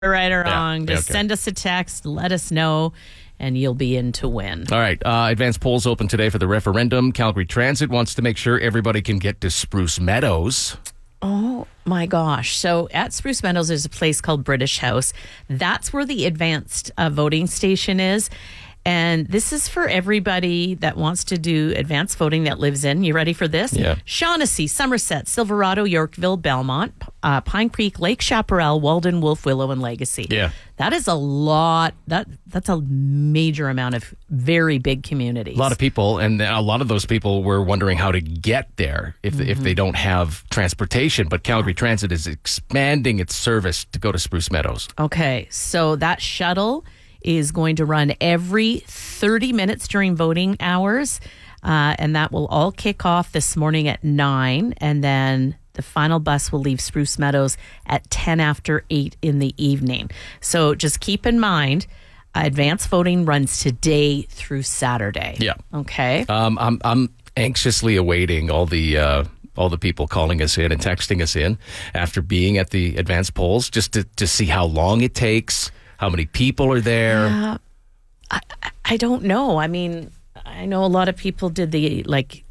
right or wrong. Yeah, Just okay. send us a text, let us know, and you'll be in to win. All right. Advanced polls open today for the referendum. Calgary Transit wants to make sure everybody can get to Spruce Meadows. Oh my gosh. So at Spruce Meadows, there's a place called British House. That's where the advanced voting station is. And this is for everybody that wants to do advanced voting that lives in. You ready for this? Yeah. Shaughnessy, Somerset, Silverado, Yorkville, Belmont, Pine Creek, Lake Chaparral, Walden, Wolf Willow, and Legacy. Yeah. That is a lot. That's a major amount of very big communities. A lot of people, and a lot of those people were wondering how to get there if they don't have transportation. But Calgary Transit is expanding its service to go to Spruce Meadows. Okay, so that shuttle is going to run every 30 minutes during voting hours, and that will all kick off this morning at 9, and then the final bus will leave Spruce Meadows at 10 after 8 in the evening. So just keep in mind, advanced voting runs today through Saturday. Yeah. Okay. I'm anxiously awaiting all the people calling us in and texting us in after being at the advanced polls, just to see how long it takes. How many people are there? I don't know. I mean, I know a lot of people did the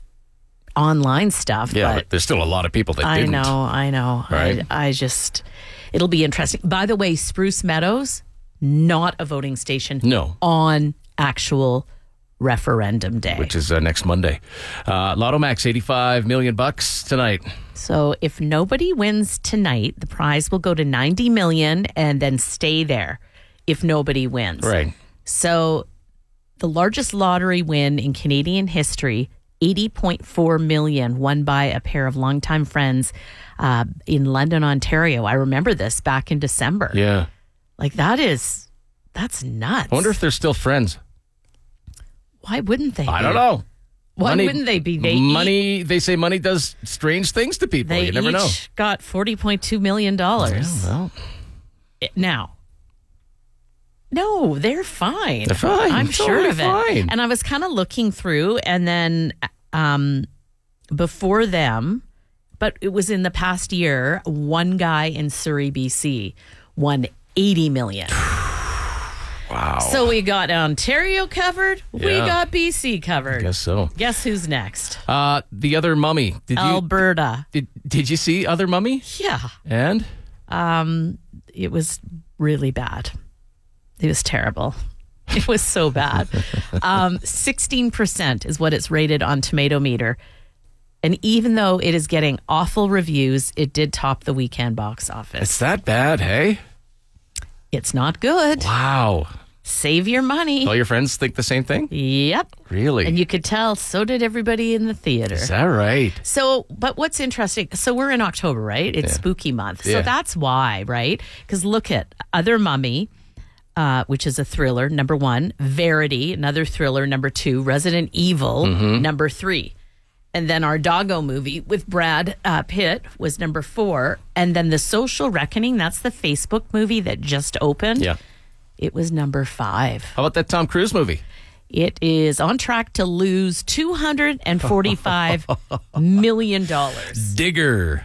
online stuff. Yeah, but there's still a lot of people that didn't. I know. Right. I just, it'll be interesting. By the way, Spruce Meadows, not a voting station. No. On actual referendum day. Which is next Monday. Lotto Max, $85 million tonight. So if nobody wins tonight, the prize will go to $90 million and then stay there if nobody wins. Right. So the largest lottery win in Canadian history, $80.4 million, won by a pair of longtime friends in London, Ontario. I remember this back in December. Yeah. That's nuts. I wonder if they're still friends. Why wouldn't they? I don't know. Why wouldn't they be? They say money does strange things to people. They You never know. each got $40.2 million. Yeah, well. Now, no, they're fine. They're fine. I'm It's sure totally of it. fine. And I was kind of looking through, and then before them, but it was in the past year, one guy in Surrey, BC, won $80 million. Wow. So we got Ontario covered. We Yeah. got BC covered. Guess so. Guess who's next? The Other Mummy. Alberta. Did you see Other Mummy? Yeah. And? It was really bad. It was terrible. It was so bad. 16% is what it's rated on Tomato Meter. And even though it is getting awful reviews, it did top the weekend box office. It's that bad, hey? It's not good. Wow. Save your money. All your friends think the same thing? Yep. Really? And you could tell, so did everybody in the theater. Is that right? So, but what's interesting, so we're in October, right? It's spooky month. So Yeah. that's why, right? Because look at Other Mummy, which is a thriller, number 1. Verity, another thriller, number 2. Resident Evil, number 3. And then our Doggo movie with Brad Pitt was number 4. And then The Social Reckoning, that's the Facebook movie that just opened. Yeah. It was number 5. How about that Tom Cruise movie? It is on track to lose $245 million. Digger.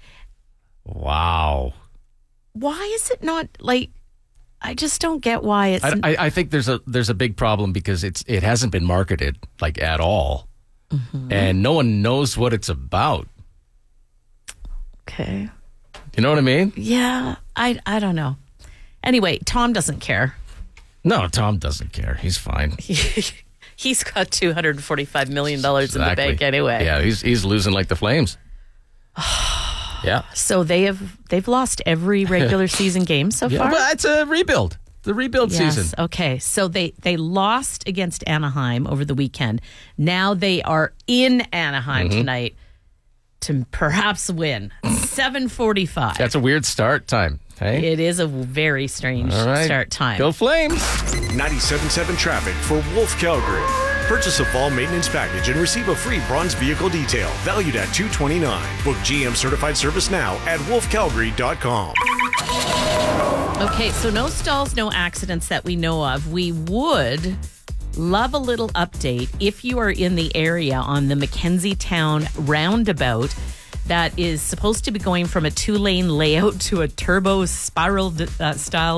Wow. Why is it not I just don't get why it's. I think there's a big problem because it hasn't been marketed at all. And no one knows what it's about. Okay. You know what I mean? Yeah, I don't know. Anyway, Tom doesn't care. No, Tom doesn't care. He's fine. He's got $245 million in the bank anyway. Yeah, he's losing like the Flames. Yeah. So they've lost every regular season game so far. But it's a rebuild. The rebuild season. Okay. So they lost against Anaheim over the weekend. Now they are in Anaheim tonight to perhaps win. 7:45. That's a weird start time. Hey? It is a very strange All right. start time. Go Flames. 97.7 traffic for Wolf Calgary. Purchase a fall maintenance package and receive a free bronze vehicle detail valued at $229. Book GM certified service now at wolfcalgary.com. Okay, so no stalls, no accidents that we know of. We would love a little update if you are in the area on the Mackenzie Town roundabout. that is supposed to be going from a 2-lane layout to a turbo spiral style